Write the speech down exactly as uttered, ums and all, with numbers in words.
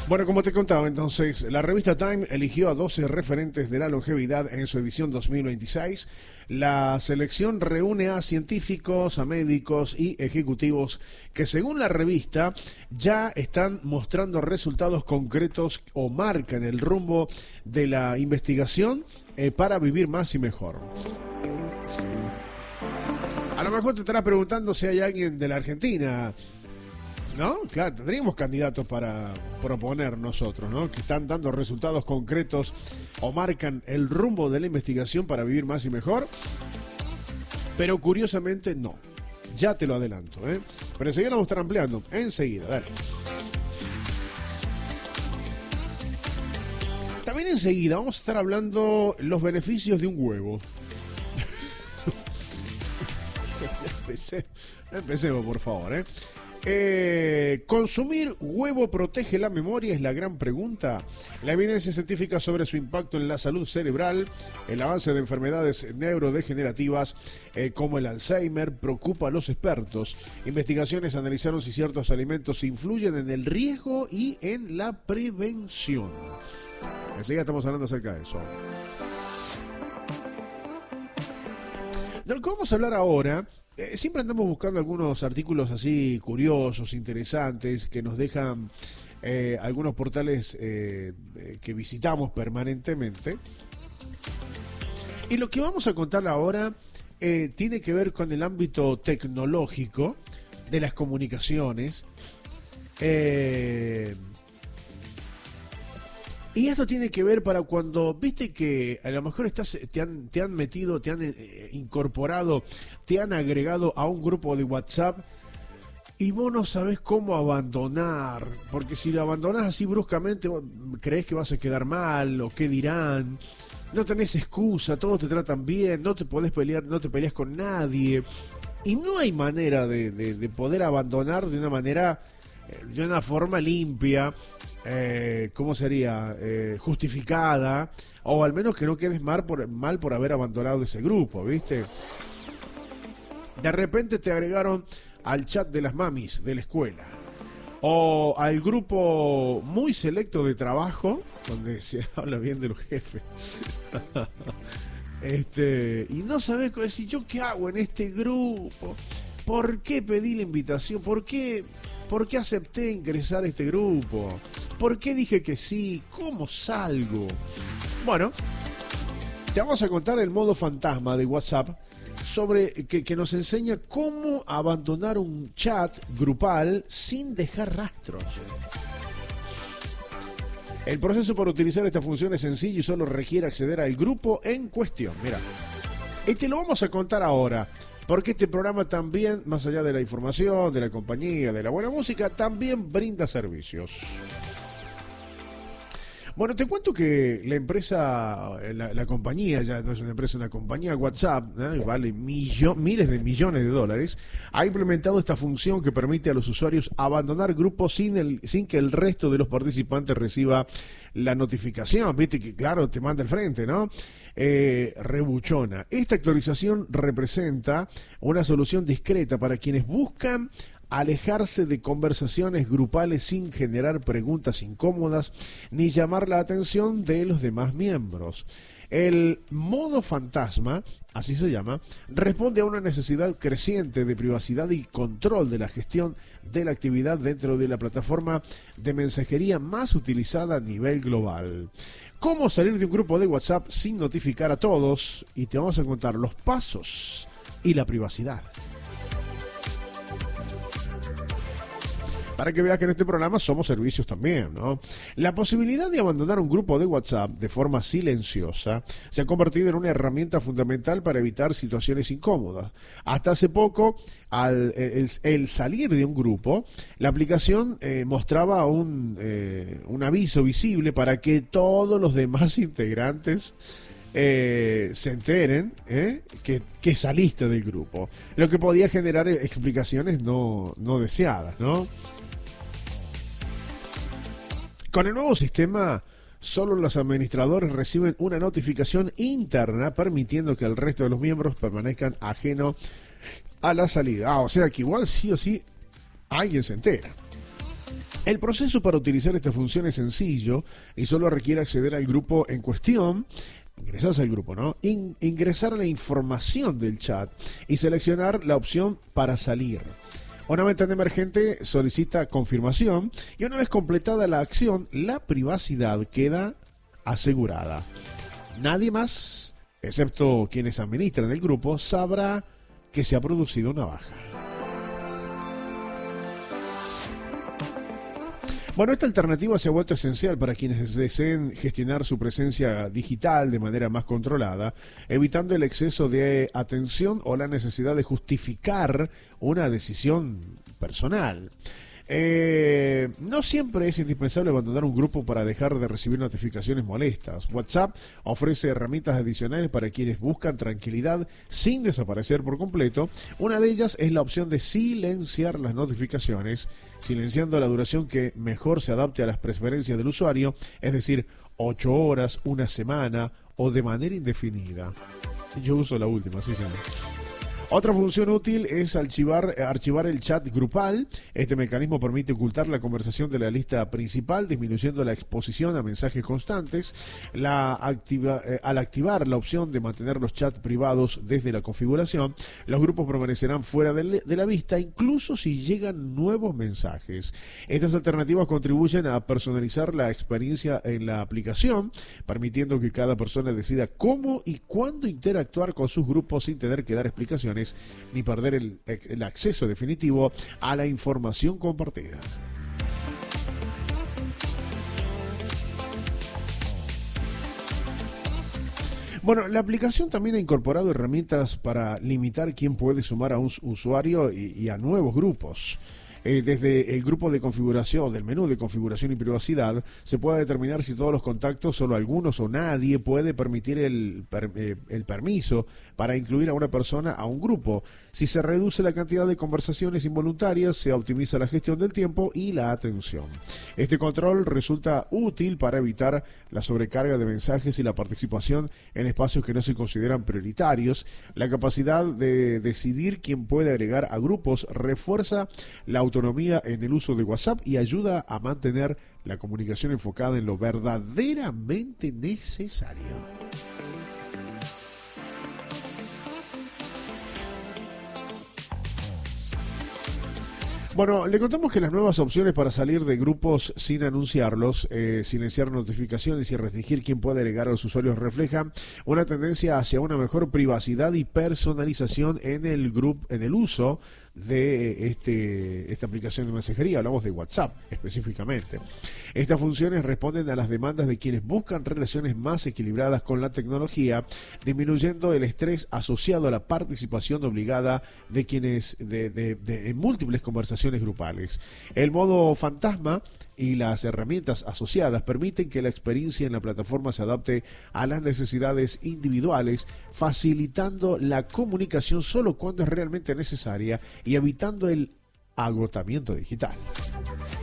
Bueno, como te contaba entonces, la revista Time eligió a doce referentes de la longevidad en su edición dos mil veintiséis. La selección reúne a científicos, a médicos y ejecutivos que según la revista ya están mostrando resultados concretos o marcan el rumbo de la investigación eh, para vivir más y mejor. A lo mejor te estarás preguntando si hay alguien de la Argentina, ¿no? Claro, tendríamos candidatos para proponer nosotros, ¿no? Que están dando resultados concretos o marcan el rumbo de la investigación para vivir más y mejor. Pero curiosamente no. Ya te lo adelanto, ¿eh? Pero enseguida vamos a estar ampliando. Enseguida, dale. También enseguida vamos a estar hablando los beneficios de un huevo. Empecemos, empecemos, por favor, ¿eh? Eh, ¿Consumir huevo protege la memoria? Es la gran pregunta. La evidencia científica sobre su impacto en la salud cerebral, el avance de enfermedades neurodegenerativas eh, como el Alzheimer, preocupa a los expertos. Investigaciones analizaron si ciertos alimentos influyen en el riesgo y en la prevención. Enseguida estamos hablando acerca de eso. De lo que vamos a hablar ahora, eh, siempre andamos buscando algunos artículos así curiosos, interesantes, que nos dejan eh, algunos portales eh, eh, que visitamos permanentemente. Y lo que vamos a contar ahora eh, tiene que ver con el ámbito tecnológico de las comunicaciones. Eh, Y esto tiene que ver para cuando, viste que a lo mejor estás, te han, te han metido, te han eh, incorporado, te han agregado a un grupo de WhatsApp y vos no sabés cómo abandonar, porque si lo abandonás así bruscamente, vos creés que vas a quedar mal o qué dirán, no tenés excusa, todos te tratan bien, no te podés pelear, no te peleas con nadie y no hay manera de, de, de poder abandonar de una manera, de una forma limpia. Eh, ¿Cómo sería? Eh, justificada, o al menos que no quedes mal por, mal por haber abandonado ese grupo, ¿viste? De repente te agregaron al chat de las mamis de la escuela, o al grupo muy selecto de trabajo, donde se habla bien de los jefes. este Y no sabes decir, ¿yo qué hago en este grupo? ¿Por qué pedí la invitación? ¿Por qué... ¿Por qué acepté ingresar a este grupo? ¿Por qué dije que sí? ¿Cómo salgo? Bueno, te vamos a contar el modo fantasma de WhatsApp sobre que, que nos enseña cómo abandonar un chat grupal sin dejar rastros. El proceso para utilizar esta función es sencillo y solo requiere acceder al grupo en cuestión. Mira, y te lo vamos a contar ahora. Porque este programa también, más allá de la información, de la compañía, de la buena música, también brinda servicios. Bueno, te cuento que la empresa, la, la compañía, ya no es una empresa, una compañía, WhatsApp, ¿eh? Vale millo, miles de millones de dólares, ha implementado esta función que permite a los usuarios abandonar grupos sin, el, sin que el resto de los participantes reciba la notificación. Viste que, claro, te manda al frente, ¿no? Eh, rebuchona. Esta actualización representa una solución discreta para quienes buscan alejarse de conversaciones grupales sin generar preguntas incómodas ni llamar la atención de los demás miembros. El modo fantasma, así se llama, responde a una necesidad creciente de privacidad y control de la gestión de la actividad dentro de la plataforma de mensajería más utilizada a nivel global. ¿Cómo salir de un grupo de WhatsApp sin notificar a todos? Y te vamos a contar los pasos y la privacidad. Para que veas que en este programa somos servicios también, ¿no? La posibilidad de abandonar un grupo de WhatsApp de forma silenciosa se ha convertido en una herramienta fundamental para evitar situaciones incómodas. Hasta hace poco, al el, el salir de un grupo, la aplicación eh, mostraba un, eh, un aviso visible para que todos los demás integrantes Eh, se enteren eh, que, que saliste del grupo, lo que podía generar explicaciones no, no deseadas, ¿no? Con el nuevo sistema, solo los administradores reciben una notificación interna permitiendo que el resto de los miembros permanezcan ajenos a la salida. Ah, o sea que igual sí o sí alguien se entera. El proceso para utilizar esta función es sencillo y solo requiere acceder al grupo en cuestión. Ingresas al grupo, ¿no? In- ingresar la información del chat y seleccionar la opción para salir. Una ventana emergente solicita confirmación y una vez completada la acción, la privacidad queda asegurada. Nadie más, excepto quienes administran el grupo, sabrá que se ha producido una baja. Bueno, esta alternativa se ha vuelto esencial para quienes deseen gestionar su presencia digital de manera más controlada, evitando el exceso de atención o la necesidad de justificar una decisión personal. Eh, no siempre es indispensable abandonar un grupo para dejar de recibir notificaciones molestas. WhatsApp ofrece herramientas adicionales para quienes buscan tranquilidad sin desaparecer por completo. Una de ellas es la opción de silenciar las notificaciones, silenciando la duración que mejor se adapte a las preferencias del usuario, es decir, ocho horas, una semana o de manera indefinida. Yo uso la última, sí, señor. Otra función útil es archivar, archivar el chat grupal. Este mecanismo permite ocultar la conversación de la lista principal, disminuyendo la exposición a mensajes constantes. La activa, eh, al activar la opción de mantener los chats privados desde la configuración, los grupos permanecerán fuera de, de la vista, incluso si llegan nuevos mensajes. Estas alternativas contribuyen a personalizar la experiencia en la aplicación, permitiendo que cada persona decida cómo y cuándo interactuar con sus grupos sin tener que dar explicaciones ni perder el, el acceso definitivo a la información compartida. Bueno, la aplicación también ha incorporado herramientas para limitar quién puede sumar a un usuario y, y a nuevos grupos. Eh, desde el grupo de configuración, del menú de configuración y privacidad, se puede determinar si todos los contactos, solo algunos o nadie puede permitir el, per, eh, el permiso para incluir a una persona a un grupo. Si se reduce la cantidad de conversaciones involuntarias, se optimiza la gestión del tiempo y la atención. Este control resulta útil para evitar la sobrecarga de mensajes y la participación en espacios que no se consideran prioritarios. La capacidad de decidir quién puede agregar a grupos refuerza la autonomía autonomía en el uso de WhatsApp y ayuda a mantener la comunicación enfocada en lo verdaderamente necesario. Bueno, le contamos que las nuevas opciones para salir de grupos sin anunciarlos, eh, silenciar notificaciones y restringir quién puede agregar a los usuarios reflejan una tendencia hacia una mejor privacidad y personalización en el grupo, en el uso de este, esta aplicación de mensajería. Hablamos de WhatsApp específicamente. Estas funciones responden a las demandas de quienes buscan relaciones más equilibradas con la tecnología, disminuyendo el estrés asociado a la participación obligada de quienes de, de, de, en múltiples conversaciones grupales. El modo fantasma y las herramientas asociadas permiten que la experiencia en la plataforma se adapte a las necesidades individuales, facilitando la comunicación solo cuando es realmente necesaria y evitando el agotamiento digital.